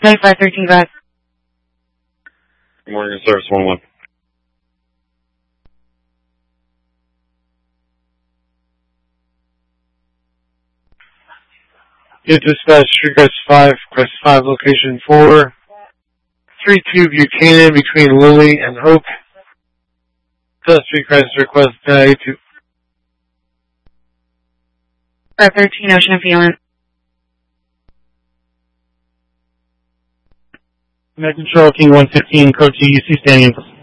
9513 Drive. Good morning, Service 1-1. Get dispatch, Crest 5, location 4. 32 Buchanan between Lily and Hope. Street Crest request 1082. 513 Ocean and Phelan. Med Control, King 115, Code 2, UC standing.